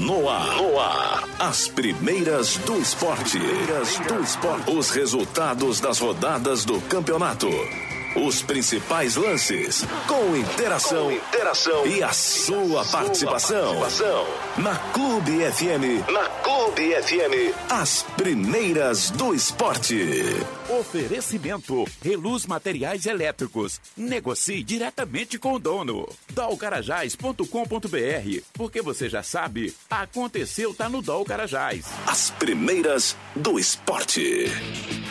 No ar. No ar. As primeiras do esporte. Os resultados das rodadas do campeonato. Os principais lances, com interação e a sua participação. Na Clube FM. As primeiras do esporte. Oferecimento: Reluz Materiais Elétricos. Negocie diretamente com o dono. Dolcarajás.com.br. Porque você já sabe, aconteceu, tá no Dol Carajás. As primeiras do esporte.